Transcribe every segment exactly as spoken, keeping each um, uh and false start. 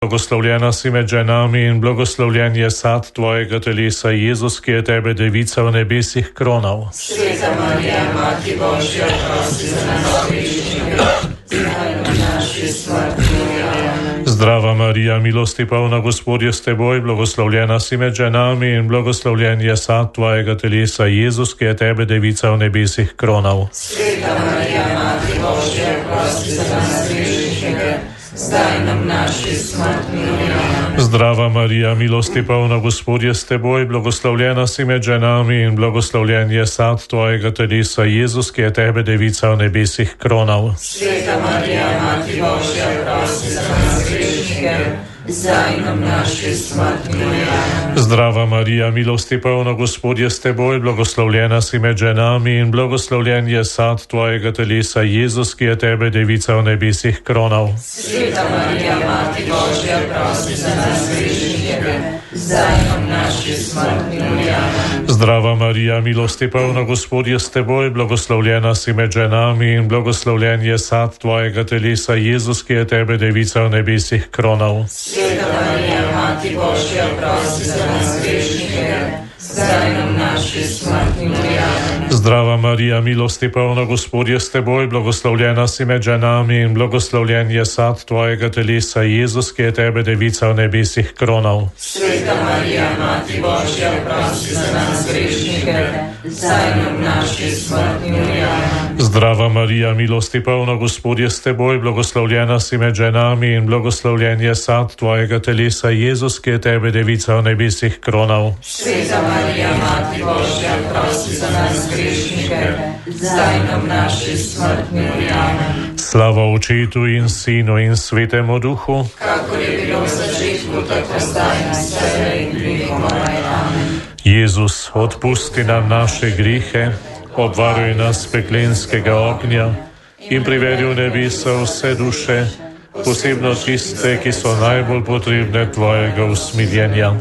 Blagoslovljena si med ženami in blagoslovljen je sad tvojega telesa, Jezus, ki je tebe, devica, v nebesih kronal. Sveta Marija, Mati Božja, prosi za nas grešnike, zdaj in v naši smrtni uri. Zdrava Marija, milosti polna, Gospod je s teboj, blagoslovljena si med ženami in blagoslovljen je sad tvojega telesa, Jezus, ki je tebe, devica, v nebesih kronal. Sveta Marija, Mati Božja, prosi za nas grešnike, zdaj nam naši smrtni uri. Zdrava Marija, milosti polna, Gospod je s teboj, blagoslovljena si med ženami in blagoslovljen je sad tvojega telesa, Jezus, ki je tebe, devica, v nebesih kronal. Sveta Marija, Mati Božja, prosi za nas grešnike, zdaj nam naši smrtni uri. Zdrava Marija, milosti polna, Gospod je s teboj, blagoslovljena si med ženami in blagoslovljen je sad tvojega telesa, Jezus, ki je tebe, devica, v nebesih kronal. Sveta Marija, Mati Božja, prosi za nas grešnike, zdaj nam naši smrtni uri. Zdrava Marija, milosti polna, Gospod je s teboj, blagoslovljena si med ženami in blagoslovljen je sad tvojega telesa, Jezus, ki je tebe, devica, v nebesih kronal. Sveta Marija, Mati Božja, prosi za nas grešnike, zdaj nam naši smrtni uri. Zdrava Marija, milosti polna, Gospod je s teboj, blagoslovljena si med ženami in blagoslovljen je sad tvojega telesa, Jezus, ki je tebe, devica, v nebesih kronal. Sveta Marija, Mati Božja, prosi za nas grešnike, zdaj nam naši smrtni uri. Zdrava Marija, milosti polna, Gospod je s teboj, blagoslovljena si med ženami in blagoslovljen je sad tvojega telesa, Jezus, ki je tebe, devica, v nebesih kronal. Sveta Marija, Mati Božja, prosi za nas grešnike, zdaj nam naši smrtni uri. Slava Očetu in Sinu in Svetemu Duhu, kakor je bilo v začetku, tako zdaj in vselej in vekomaj. Amen. Jezus, odpusti nam naše grehe, obvaruj nas peklenskega ognja in privedi v nebesa vse duše, posebno tiste, ki so najbolj potrebne tvojega usmiljenja.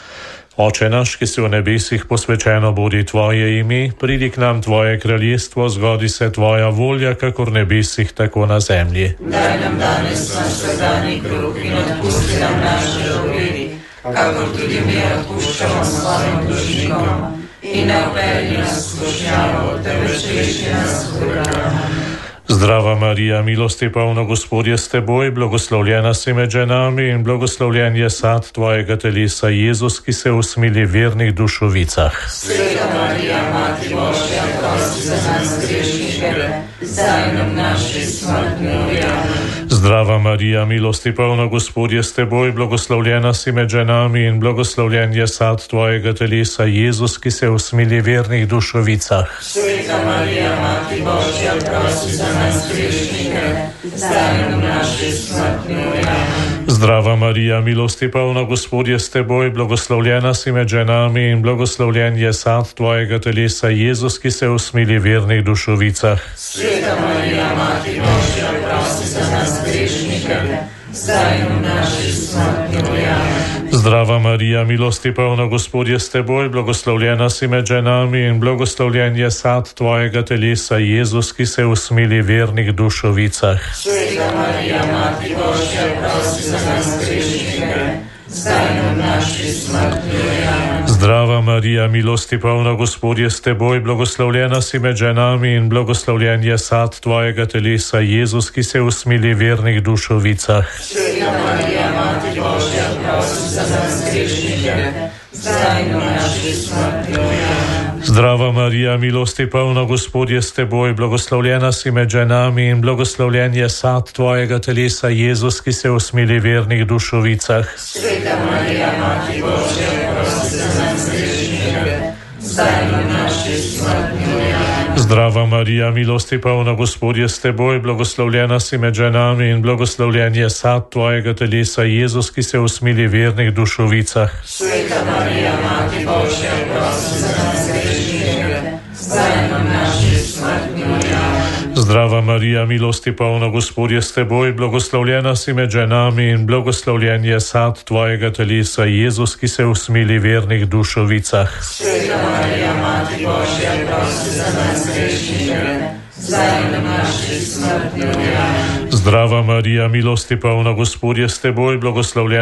Oče naš, ki si v nebesih, posvečeno bodi tvoje ime, pridi k nam tvoje kraljestvo, zgodi se tvoja volja, kakor v nebesih, tako na zemlji. Daj nam danes naš vsakdanji kruh in odpusti nam naše dolgove, kakor tudi mi odpuščamo svojim dolžnikom. In ne vpelji nas v skušnjavo, temveč reši nas hudega. Zdrava Marija, milosti polna, Gospod je s teboj, blagoslovljena si med ženami in blagoslovljen je sad tvojega telesa, Jezus, ki se usmili v vernih dušovicah. Sveta Marija, Mati Božja, prosi za nas grešnike, zdaj nam naši smrtni uri. Zdrava Marija, milosti polna, Gospod je s teboj, blagoslovljena si med ženami in blagoslovljen je sad tvojega telesa, Jezus, ki se usmili v vernih dušovicah. Sveta Marija, Mati Božja, prosi za nas grešnike, zdaj nam naši smrtni uri. Zdrava Marija, milosti polna, Gospod je s teboj, blagoslovljena si med ženami in blagoslovljen je sad tvojega telesa, Jezus, ki se usmili v vernih dušovicah. Sveta Marija, Mati Božja, prosi za nas grešnike, zdaj nam naši smrtni uri. Zdrava Marija, milosti polna, Gospod je s teboj, blagoslovljena si med ženami in blagoslovljen je sad tvojega telesa, Jezus, ki se usmili v vernih dušovicah. Sveta Marija, Mati Božja, prosi za nas grešnike, zdaj nam naši smrtni uri. Zdrava Marija, milosti polna, Gospod je s teboj, blagoslovljena si med ženami in blagoslovljen je sad tvojega telesa, Jezus, ki se usmili v vernih dušovicah. Sveta Marija, Mati Božja, prosi za nas grešnike, zdaj nam naši smrtni uri. Zdrava Marija, milosti polna, Gospod je s teboj, blagoslovljena si med ženami in blagoslovljen je sad tvojega telesa, Jezus, ki se usmili v vernih dušovicah. Sveta Marija, Mati Božja, prosi za nas grešnike, zdaj nam naši smrtni uri. Zdrava Marija, milosti polna, Gospod je s teboj, blagoslovljena si med ženami in blagoslovljen je sad tvojega telesa, Jezus, ki se usmili v vernih dušovicah. Sveta Marija, Mati Božja, prosi za nas grešnike, zdaj nam naši smrtni uri. Zdrava Marija, milosti polna, Gospod je s teboj, blagoslovljena si med ženami in blagoslovljen je sad tvojega telesa, Jezus, ki se usmili v vernih dušovicah. Sveta Marija, Mati Božja, prosi za nas grešnike, zdaj nam naši smrtni uri. Zdrava Marija, milosti polna, Gospod je s teboj, blagoslovljena